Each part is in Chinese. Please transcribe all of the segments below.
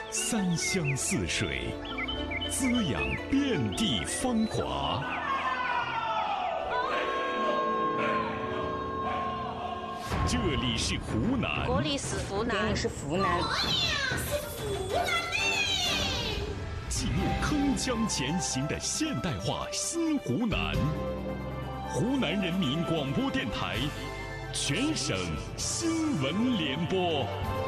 三湘四水，滋养遍地芳华。这里是湖南， 这里是湖南， 这里是湖南， 记录铿锵前行的现代化新湖南。湖南人民广播电台全省新闻联播。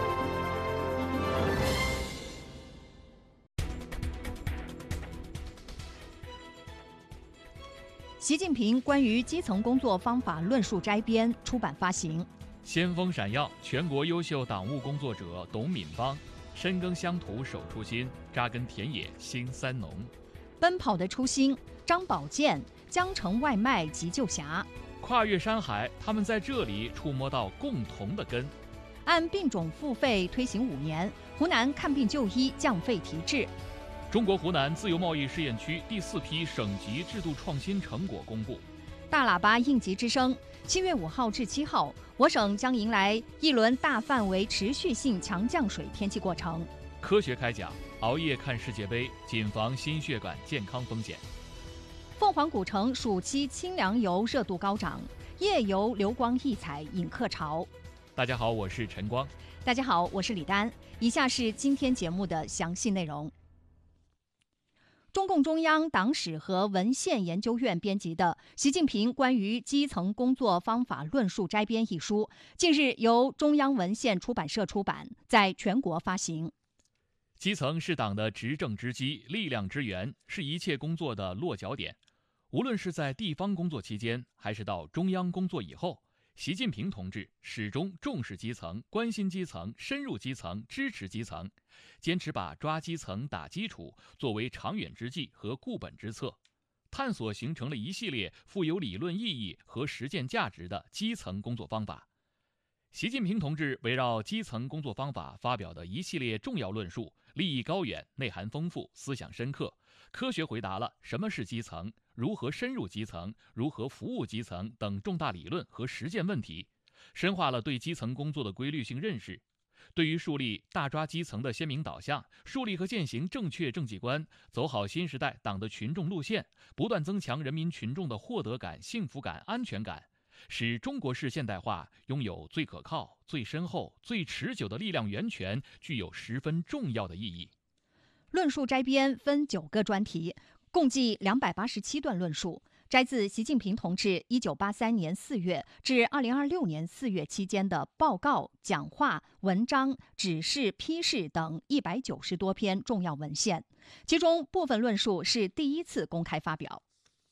习近平关于基层工作方法论述摘编出版发行。 先锋闪耀，全国优秀党务工作者董敏芳，深耕乡土守初心，扎根田野新三农。 奔跑的初心，张宝健，江城外卖急救侠。 跨越山海，他们在这里触摸到共同的根。 按病种付费推行5年，湖南看病就医降费提质。 中国湖南自由贸易试验区第4批省级制度创新成果公布。 大喇叭应急之声，7月5号至7号，我省将迎来一轮大范围持续性强降水天气过程。 科学开讲，熬夜看世界杯，谨防心血管健康风险。 凤凰古城暑期清凉游热度高涨，夜游流光溢彩引客潮。 大家好，我是陈光。 大家好，我是李丹。以下是今天节目的详细内容。中共中央党史和文献研究院编辑的《习近平关于基层工作方法论述摘编》一书，近日由中央文献出版社出版，在全国发行。 基层是党的执政之基，力量之源，是一切工作的落脚点。无论是在地方工作期间，还是到中央工作以后，习近平同志始终重视基层，关心基层，深入基层，支持基层，坚持把抓基层打基础作为长远之计和固本之策，探索形成了一系列富有理论意义和实践价值的基层工作方法。习近平同志围绕基层工作方法发表的一系列重要论述，立意高远，内涵丰富，思想深刻，科学回答了什么是基层，如何深入基层，如何服务基层等重大理论和实践问题，深化了对基层工作的规律性认识。对于树立大抓基层的鲜明导向，树立和践行正确政绩观，走好新时代党的群众路线，不断增强人民群众的获得感、幸福感、安全感，使中国式现代化拥有最可靠、最深厚、最持久的力量源泉，具有十分重要的意义。 论述摘编分9个专题，共计287段论述，摘自习近平同志1983年4月至2026年4月期间的报告、讲话、文章、指示、批示等190多篇重要文献，其中部分论述是第一次公开发表。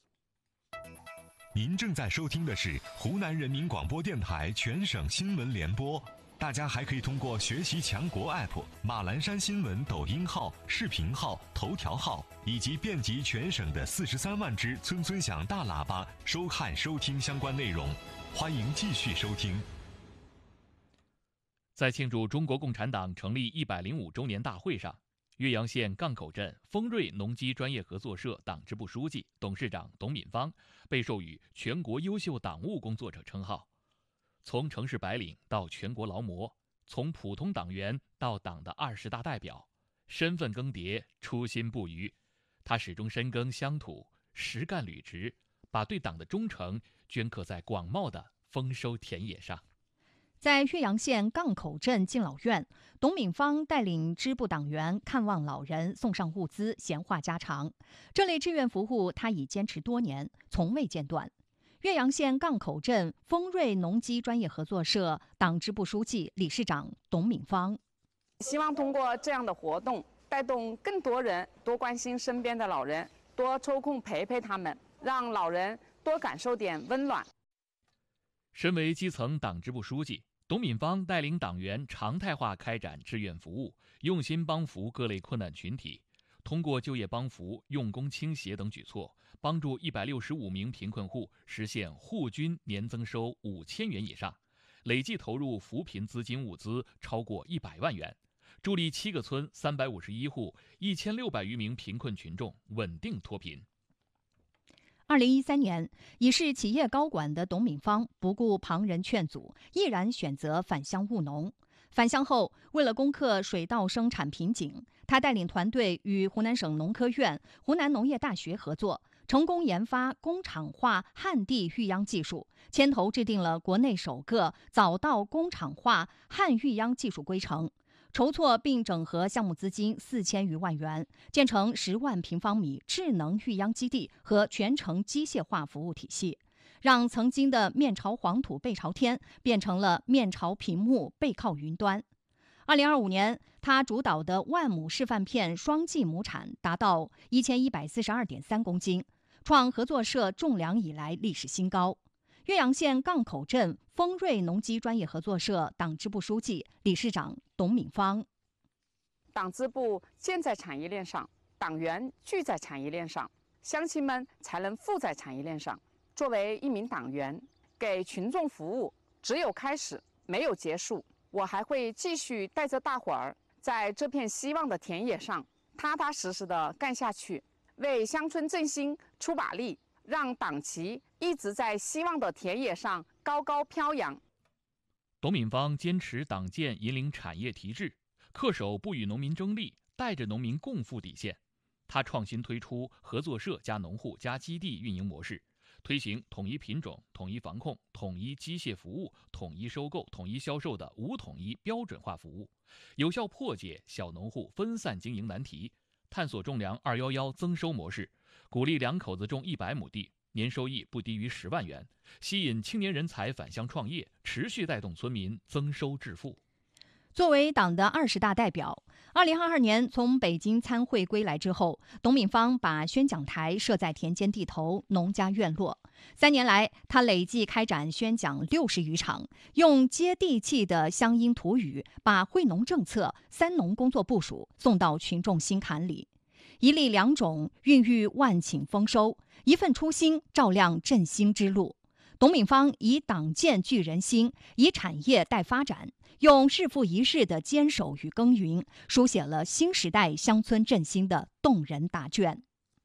您正在收听的是湖南人民广播电台全省新闻联播。大家还可以通过学习强国 App、马栏山新闻抖音号、视频号、头条号，以及遍及全省的43万只村村响大喇叭，收看收听相关内容。欢迎继续收听。 在庆祝中国共产党成立105周年大会上，岳阳县杠口镇丰瑞农机专业合作社党支部书记、董事长董敏芳被授予全国优秀党务工作者称号。从城市白领到全国劳模，从普通党员到党的20大代表，身份更迭，初心不渝。他始终深耕乡土，实干履职，把对党的忠诚镌刻在广袤的丰收田野上。 在岳阳县杠口镇敬老院，董敏芳带领支部党员看望老人，送上物资，闲话家常。这类志愿服务他已坚持多年，从未间断。岳阳县杠口镇丰瑞农机专业合作社党支部书记、理事长董敏芳， 希望通过这样的活动，带动更多人多关心身边的老人，多抽空陪陪他们，让老人多感受点温暖。 身为基层党支部书记，董敏芳带领党员常态化开展志愿服务，用心帮扶各类困难群体。通过就业帮扶、用工倾斜等举措，帮助165名贫困户实现户均年增收5000元以上，累计投入扶贫资金物资超过100万元，助力7个村351户1600余名贫困群众稳定脱贫。 2013年，已是企业高管的董敏芳不顾旁人劝阻，毅然选择返乡务农。 返乡后，为了攻克水稻生产瓶颈，他带领团队与湖南省农科院、湖南农业大学合作，成功研发工厂化旱地育秧技术，牵头制定了国内首个早稻工厂化旱育秧技术规程，筹措并整合项目资金4000余万元，建成10万平方米智能育秧基地和全程机械化服务体系，让曾经的面朝黄土背朝天变成了面朝屏幕背靠云端。2025年，他主导的万亩示范片双季亩产达到1142.3公斤，创合作社种粮以来历史新高。岳阳县杠口镇丰瑞农机专业合作社党支部书记、理事长董敏芳： 党支部建在产业链上，党员聚在产业链上，乡亲们才能富在产业链上。作为一名党员，给群众服务只有开始，没有结束。我还会继续带着大伙儿，在这片希望的田野上踏踏实实地干下去，为乡村振兴出把力，让党旗一直在希望的田野上高高飘扬。 董敏芳坚持党建引领产业提质，恪守不与农民争利、带着农民共富底线。他创新推出合作社加农户加基地运营模式，推行统一品种、统一防控、统一机械服务、统一收购、统一销售的5统一标准化服务，有效破解小农户分散经营难题，探索种粮211增收模式，鼓励2口子种100亩地，年收益不低于10万元，吸引青年人才返乡创业，持续带动村民增收致富。 作为党的20大代表，2022年从北京参会归来之后，董敏芳把宣讲台设在田间地头、农家院落。3年来，他累计开展宣讲60余场，用接地气的乡音土语，把惠农政策、3农工作部署送到群众心坎里。一粒良种，孕育万顷丰收；一份初心，照亮振兴之路。董敏芳以党建聚人心，以产业带发展，用日复一日的坚守与耕耘，书写了新时代乡村振兴的动人答卷。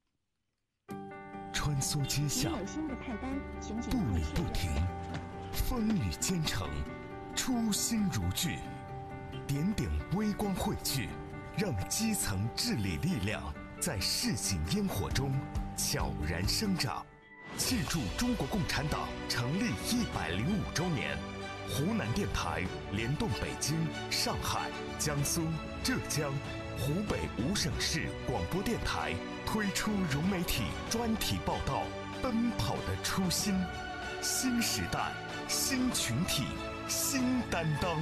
穿梭街巷，步履不停，风雨兼程，初心如炬，点点微光汇聚，让基层治理力量在市井烟火中悄然生长。庆祝中国共产党成立105周年，湖南电台联动北京、上海、江苏、浙江、湖北5省市广播电台推出融媒体专题报道《奔跑的初心》，新时代、新群体、新担当。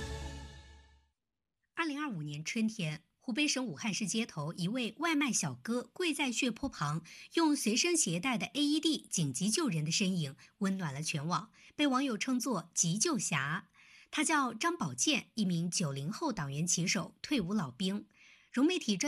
2025年春天，湖北省武汉市街头，一位外卖小哥跪在血泊旁，用随身携带的 AED 紧急救人的身影，温暖了全网，被网友称作急救侠。他叫张宝建，一名90后党员骑手，退伍老兵。融媒体